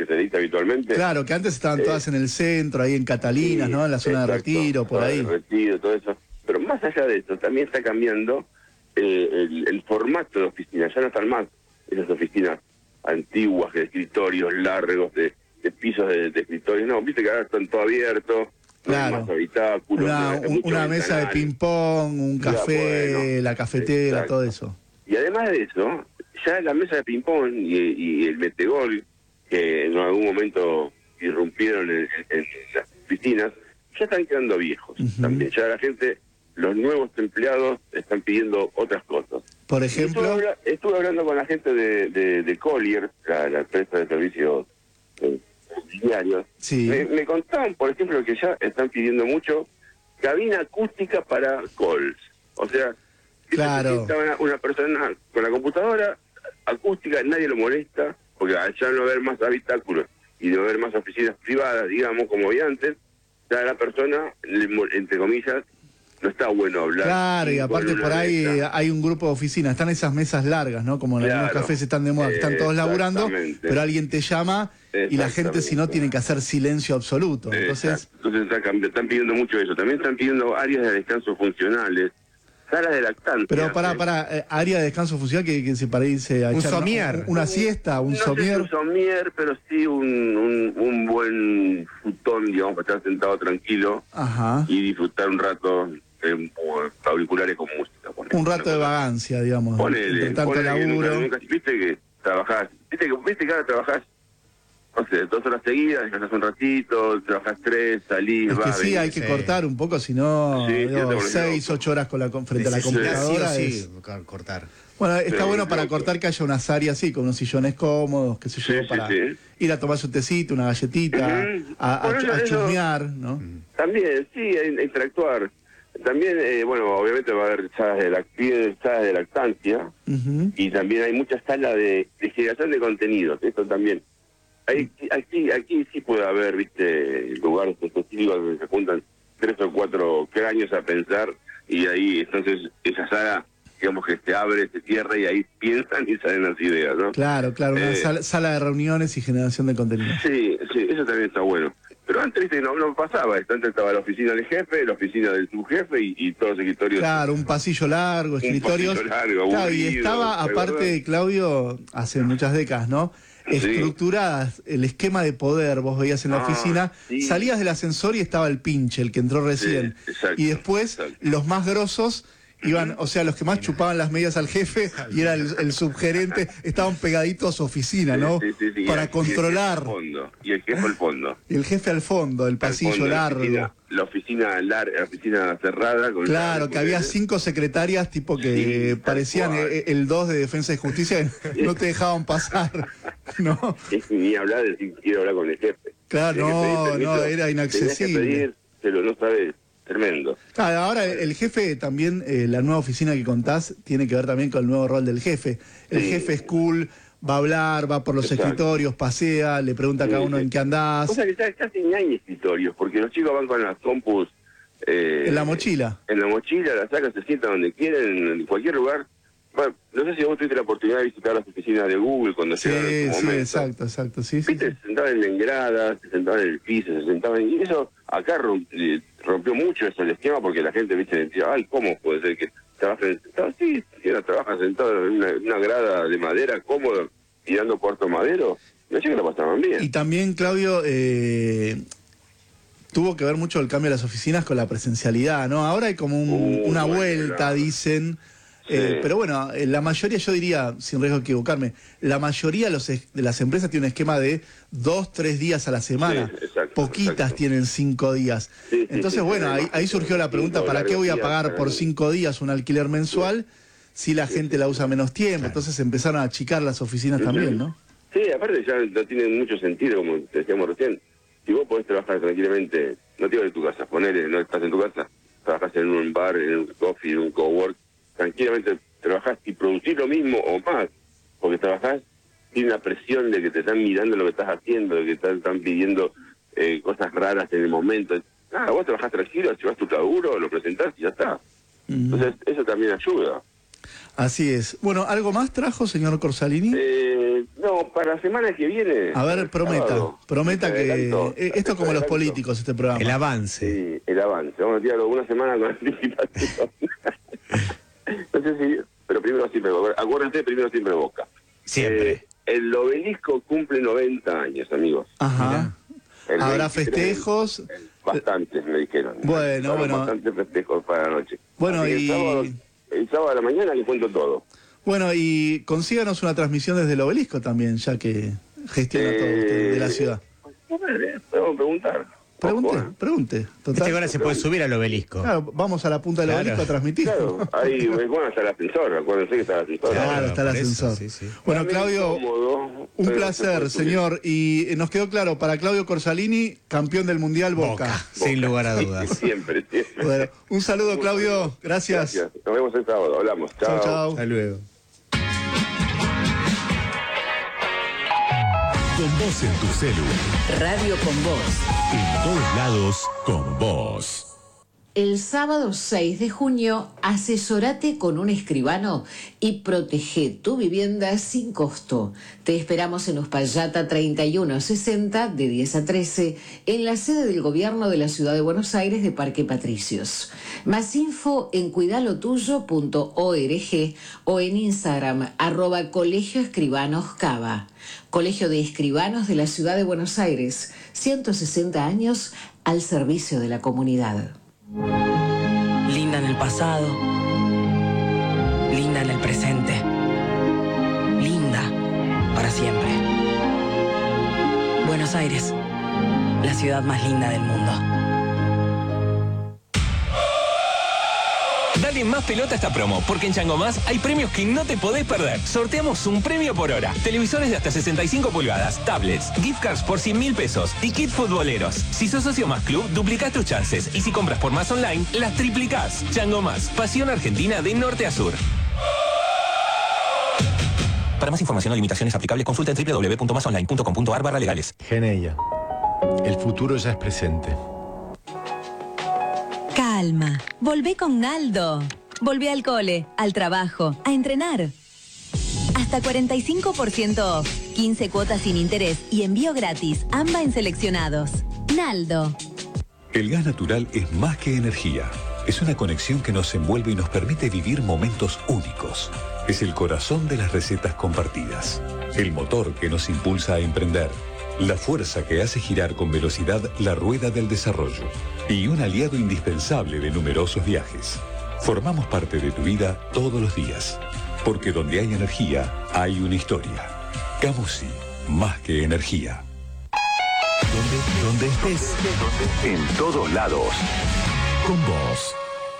que se dicta habitualmente. Claro, que antes estaban todas en el centro, ahí en Catalinas, Sí, ¿no? En la zona de Retiro, por ahí. Retiro, todo eso. Pero más allá de eso, también está cambiando el formato de oficina. Ya no están más esas oficinas antiguas, de escritorios largos, de pisos de escritorios. No, viste que ahora están todo abierto, Claro. no hay más habitáculos. Una mesa de ping-pong, un café, bueno, la cafetera, exacto. todo eso. Y además de eso, ya la mesa de ping-pong y el metegol, que en algún momento irrumpieron en las oficinas, ya están quedando viejos. También ya la gente, los nuevos empleados están pidiendo otras cosas. Por ejemplo, estuve hablando con la gente de Collier, la empresa de servicios diarios. sí. Me contaban, por ejemplo, que ya están pidiendo mucho cabina acústica para calls. O sea, Claro. está una persona con la computadora acústica, nadie lo molesta, porque al ya no haber más habitáculos y no haber más oficinas privadas, digamos, como había antes, ya la persona, entre comillas, no está bueno hablar. Claro, y aparte por ahí hay un grupo de oficinas, están esas mesas largas, ¿no? Como en algunos cafés están de moda, que están todos laburando, pero alguien te llama y la gente, si no, tiene que hacer silencio absoluto. Entonces están pidiendo mucho eso. También están pidiendo áreas de descanso funcionales, salas de lactancia. Pero para área de descanso funcional que se para irse a un echar somier. una siesta, un no somier. Sé si un somier, pero sí un buen futón, digamos, para estar sentado tranquilo. Ajá. Y disfrutar un rato auriculares con música. Un rato de vagancia, digamos. Ponele, tanto laburo. viste que trabajás, viste que ahora trabajás, no sé, 2 horas seguidas, descansás un ratito, trabajás 3, salís, es que sí, venís. hay que cortar un poco, si no, 6, 8 horas frente a la computadora. Sí, cortar. Bueno, está bueno para cortar que haya unas áreas así, con unos sillones cómodos, qué sé yo, para ir a tomarse un tecito, una galletita, a chusmear, ¿no? También, sí, a interactuar. También, bueno, obviamente va a haber salas de lactancia, y también hay muchas salas de generación de contenidos, esto también. Aquí sí puede haber, viste, lugares específicos donde se juntan 3 o 4 cráneos a pensar, y ahí entonces esa sala, digamos que se abre, se cierra, y ahí piensan y salen las ideas, ¿no? Claro, una sala de reuniones y generación de contenidos. Sí, eso también está bueno. Pero antes, viste, no pasaba esto. Antes estaba la oficina del jefe, la oficina del subjefe y todos los escritorios. Claro, un pasillo largo, escritorios. Un pasillo largo, aburrido, claro, y estaba, aparte, Claudio, hace muchas décadas, ¿no? Estructuradas, el esquema de poder, vos veías en la oficina, salías del ascensor y estaba el pinche, el que entró recién. Exacto, y después, los más grosos iban, o sea, los que más chupaban las medias al jefe y era el subgerente, estaban pegaditos a su oficina, ¿no? Para controlar. Y el jefe al fondo. Y el jefe al fondo, el pasillo largo. La oficina cerrada. Claro, que había 5 secretarias tipo que parecían el 2 de Defensa y Justicia, no te dejaban pasar, ¿no? Ni hablar de si quiero hablar con el jefe. Claro, no, era inaccesible. Pero no sabes. Tremendo. Claro, ahora el jefe también, la nueva oficina que contás, tiene que ver también con el nuevo rol del jefe. El jefe es cool, va a hablar, va por los escritorios, pasea, le pregunta a cada uno en qué andás. O sea que casi ni hay escritorios, porque los chicos van con las compus... en la mochila. En la mochila, la sacan, se sientan donde quieren, en cualquier lugar. Bueno, no sé si vos tuviste la oportunidad de visitar las oficinas de Google cuando llegaron en su momento. Exacto, sí. Viste, se sentaban en gradas, se sentaban en el piso, se sentaban en... Y eso acá rompió mucho eso el esquema, porque la gente, viste, decía, ay, ¿cómo puede ser que trabajen sentados? Sí, trabajan sentados en una grada de madera, cómodo, tirando cuarto madero. No sé que lo pasaban bien. Y también, Claudio, tuvo que ver mucho el cambio de las oficinas con la presencialidad, ¿no? Ahora hay como una vuelta, dicen... pero bueno, la mayoría, yo diría, sin riesgo de equivocarme, la mayoría de las empresas tiene un esquema de 2, 3 días a la semana. Poquitas tienen 5 días. Entonces, bueno, ahí surgió la pregunta, ¿para qué voy a pagar por 5 días un alquiler mensual si la gente la usa menos tiempo? Entonces empezaron a achicar las oficinas también, ¿no? Sí, aparte ya no tiene mucho sentido, como te decíamos recién. Si vos podés trabajar tranquilamente, no te vas de tu casa, ponele, no estás en tu casa, trabajás en un bar, en un coffee, en un cowork, tranquilamente trabajás y producís lo mismo o más, porque trabajás sin la presión de que te están mirando lo que estás haciendo, de que te están pidiendo cosas raras en el momento. Vos trabajás tranquilo, llevas tu laburo, lo presentás y ya está. Entonces eso también ayuda. Así es. Bueno, ¿algo más trajo, señor Corsalini? No, para la semana que viene. A ver, prometa que... esto es como los políticos, este programa. El avance. Sí, el avance. Vamos a tirarlo una semana con anticipación. No sé si... Pero primero siempre Boca. Acuérdense, primero siempre Boca. Siempre. El Obelisco cumple 90 años, amigos. Ajá. ¿Habrá 23, festejos? Bastantes, me dijeron. Bueno. Bastantes festejos para la noche. Bueno, el sábado a la mañana les cuento todo. Bueno, y consíganos una transmisión desde el Obelisco también, ya que gestiona todo usted de la ciudad. Podemos preguntar. Pregunte. Total. Ahora se puede subir al Obelisco. Claro, vamos a la punta del Obelisco a transmitir. Claro, ahí, bueno, está el ascensor, acuérdense que está el ascensor. Claro, está el ascensor. Sí. Bueno, Claudio, un placer, señor. Y nos quedó claro, para Claudio Corsalini, campeón del Mundial Boca. Sin lugar a dudas. Siempre. Bueno, un saludo, Claudio. Gracias. Nos vemos el sábado, hablamos. Chao. Hasta luego. Con vos en tu celu. Radio con Vos. En todos lados, con vos. El sábado 6 de junio, asesórate con un escribano y protege tu vivienda sin costo. Te esperamos en Uspallata 3160 de 10 a 13 en la sede del gobierno de la Ciudad de Buenos Aires de Parque Patricios. Más info en cuidalotuyo.org o en Instagram @Colegio Escribanos Cava. Colegio de Escribanos de la Ciudad de Buenos Aires, 160 años al servicio de la comunidad. Linda en el pasado, linda en el presente, linda para siempre. Buenos Aires, la ciudad más linda del mundo. Dale más pelota a esta promo, porque en Chango Más hay premios que no te podés perder. Sorteamos un premio por hora, televisores de hasta 65 pulgadas, tablets, gift cards por 100.000 pesos y kit futboleros. Si sos socio Más Club, duplicás tus chances y si compras por Más Online, las triplicás. Chango Más, pasión argentina de norte a sur. Para más información o limitaciones aplicables, consulta en www.masonline.com.ar/legales. Geneia. El futuro ya es presente. Calma, volvé con Naldo. Volvé al cole, al trabajo, a entrenar. Hasta 45% off, 15 cuotas sin interés y envío gratis, AMBA en seleccionados. Naldo. El gas natural es más que energía. Es una conexión que nos envuelve y nos permite vivir momentos únicos. Es el corazón de las recetas compartidas. El motor que nos impulsa a emprender. La fuerza que hace girar con velocidad la rueda del desarrollo. Y un aliado indispensable de numerosos viajes. Formamos parte de tu vida todos los días. Porque donde hay energía, hay una historia. Camusi, más que energía. Donde estés, en todos lados, con vos.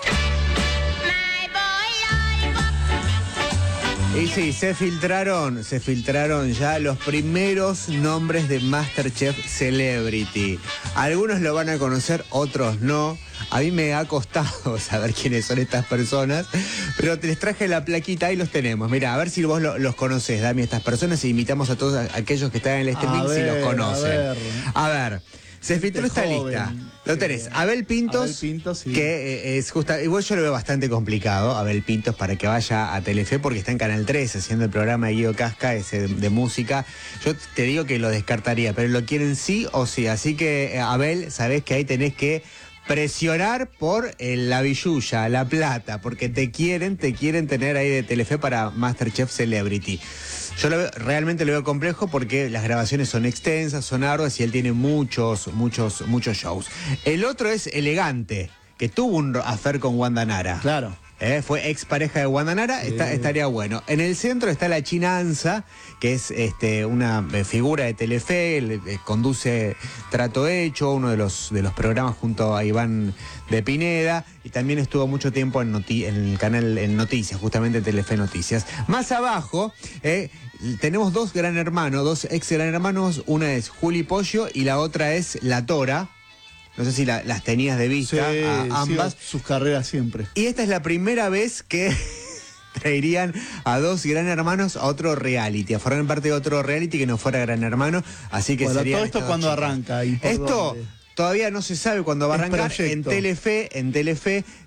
Y sí, se filtraron ya los primeros nombres de MasterChef Celebrity. Algunos lo van a conocer, otros no. A mí me ha costado saber quiénes son estas personas, pero les traje la plaquita, ahí los tenemos. Mira, a ver si vos los conocés, Dami, estas personas, y invitamos a todos aquellos que están en el streaming si los conocen. A ver. Se filtró esta lista. Lo tenés. Abel Pintos, sí. Que es justa. Igual yo lo veo bastante complicado, Abel Pintos, para que vaya a Telefe, porque está en Canal 13 haciendo el programa de Guido Casca, ese de música. Yo te digo que lo descartaría, pero lo quieren sí o sí. Así que, Abel, sabés que ahí tenés que presionar por la billulla, la plata, porque te quieren tener ahí de Telefe para MasterChef Celebrity. Yo realmente lo veo complejo porque las grabaciones son extensas, son arduas y él tiene muchos shows. El otro es Elegante, que tuvo un affair con Wanda Nara. Claro. Fue expareja de Wanda Nara, estaría bueno. En el centro está la China Anza, que es una figura de Telefe, conduce Trato Hecho, uno de los programas junto a Iván de Pineda, y también estuvo mucho tiempo en el canal en Noticias, justamente Telefe Noticias. Más abajo tenemos dos ex gran hermanos, una es Juli Pollo y la otra es La Tora. No sé si las tenías de vista, sí, a ambas. Sí, sus carreras siempre. Y esta es la primera vez que traerían a dos gran hermanos a otro reality, a formar parte de otro reality que no fuera Gran Hermano. Así que bueno, sería. ¿Todo esto cuándo arranca? Esto todavía no se sabe cuándo va a arrancar. En Telefe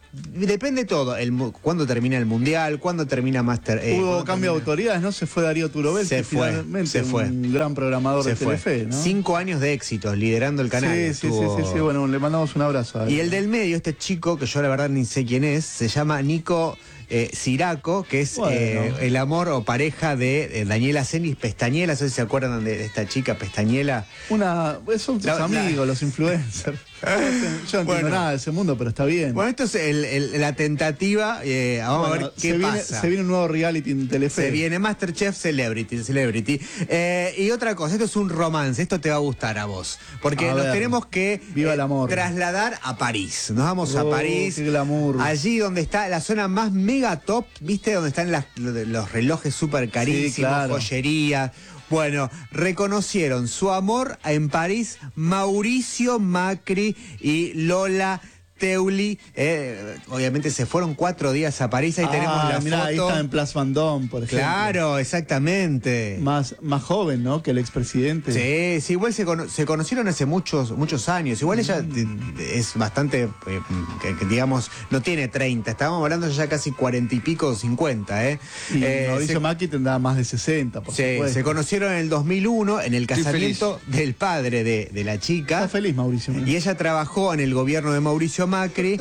Depende todo, cuándo termina el Mundial, cuándo termina Master... Hubo cambio de autoridades, ¿no? Se fue Darío Turobel, se fue. Un gran programador de Telefe, ¿no? 5 años de éxitos, liderando el canal. Sí, bueno, le mandamos un abrazo a él. Y el del medio, este chico, que yo la verdad ni sé quién es, se llama Nico Siraco, que es el amor o pareja de Daniela Cenis Pestañela. No sé si se acuerdan de esta chica Pestañela. Son tus amigos, los influencers. Yo no entiendo nada de ese mundo, pero está bien. Bueno, esto es la tentativa. Vamos a ver qué pasa. Se viene un nuevo reality en Telefe. Se viene Masterchef Celebrity. Y otra cosa, esto es un romance. Esto te va a gustar a vos. Porque nos tenemos que viva el amor. Trasladar a París. Nos vamos a París. Qué glamour. Allí donde está la zona más mega top, ¿viste? Donde están los relojes súper carísimos, claro. Joyería. Bueno, reconocieron su amor en París Mauricio Macri y Lola Teuli. Obviamente se fueron 4 días a París. Ahí tenemos la foto. Ahí está en Place Vendôme, por ejemplo. Claro, exactamente. Más joven, ¿no? Que el expresidente. Sí, igual se conocieron hace muchos años. Igual ella es bastante, digamos, no tiene 30. Estábamos hablando ya casi 40 y pico, 50, Y Mauricio Macri tendrá más de 60, por supuesto. Se conocieron en el 2001 en el casamiento del padre de la chica. Está feliz Mauricio. Y ella trabajó en el gobierno de Mauricio Macri,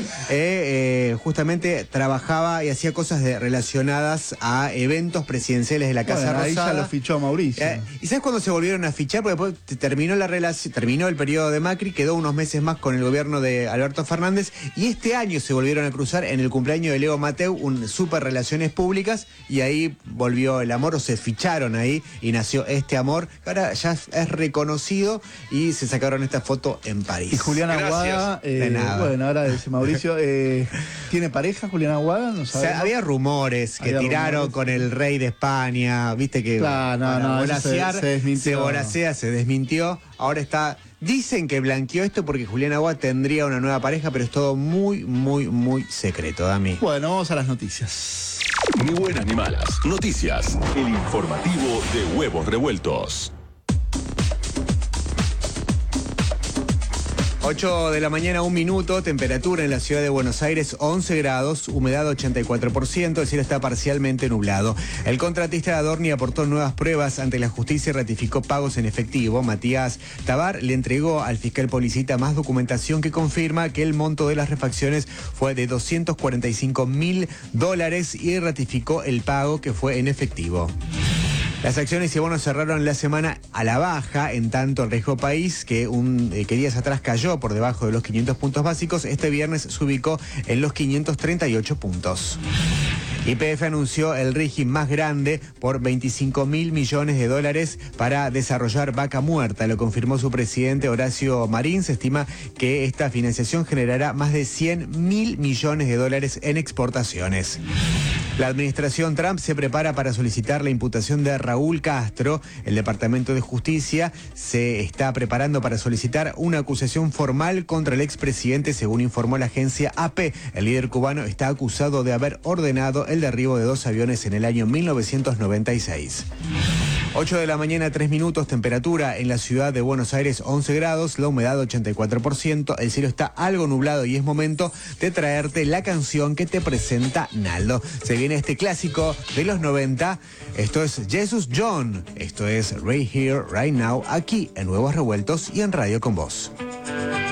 justamente trabajaba y hacía cosas relacionadas a eventos presidenciales de la Casa Rosada. Ahí ya lo fichó a Mauricio. ¿Y sabes cuándo se volvieron a fichar? Porque después terminó el periodo de Macri, quedó unos meses más con el gobierno de Alberto Fernández, y este año se volvieron a cruzar en el cumpleaños de Leo Mateu, un super relaciones públicas, y ahí volvió el amor, o se ficharon ahí, y nació este amor, que ahora ya es reconocido, y se sacaron esta foto en París. Y Julián Aguada, de nada. Bueno, ahora dice Mauricio, ¿tiene pareja Julián Aguada? No sabemos. Había rumores que tiraron con el rey de España, viste que se desmintió. Ahora está, dicen que blanqueó esto porque Julián Aguada tendría una nueva pareja, pero es todo muy, muy, muy secreto, Dami. Bueno, vamos a las noticias. Ni buenas ni malas. Noticias. El informativo de Huevos Revueltos. 8 de la mañana, 1 minuto, temperatura en la ciudad de Buenos Aires 11 grados, humedad 84%, el cielo está parcialmente nublado. El contratista de Adorni aportó nuevas pruebas ante la justicia y ratificó pagos en efectivo. Matías Tabar le entregó al fiscal Policita más documentación que confirma que el monto de las refacciones fue de $245.000 y ratificó el pago que fue en efectivo. Las acciones y bonos cerraron la semana a la baja, en tanto el riesgo país, que días atrás cayó por debajo de los 500 puntos básicos, este viernes se ubicó en los 538 puntos. YPF anunció el RIGI más grande por $25.000 millones para desarrollar Vaca Muerta. Lo confirmó su presidente Horacio Marín. Se estima que esta financiación generará más de $100.000 millones en exportaciones. La administración Trump se prepara para solicitar la imputación de Raúl Castro. El Departamento de Justicia se está preparando para solicitar una acusación formal contra el expresidente, según informó la agencia AP. El líder cubano está acusado de haber ordenado el derribo de 2 aviones en el año 1996. 8 de la mañana, 3 minutos, temperatura en la ciudad de Buenos Aires 11 grados, la humedad 84%, el cielo está algo nublado y es momento de traerte la canción que te presenta Naldo. Se viene este clásico de los 90, esto es Jesus John, esto es Right Here, Right Now, aquí en Huevos Revueltos y en Radio con Vos.